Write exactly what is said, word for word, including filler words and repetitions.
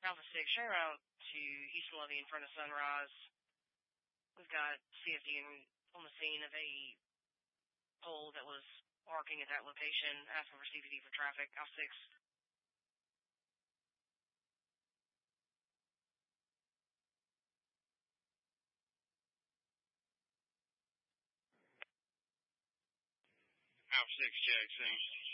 Alpha six, share out to East Levy in front of Sunrise. We've got C F D on the scene of a pole that was arcing at that location, asking for C P D for traffic. Alpha six. Alpha six, Jackson.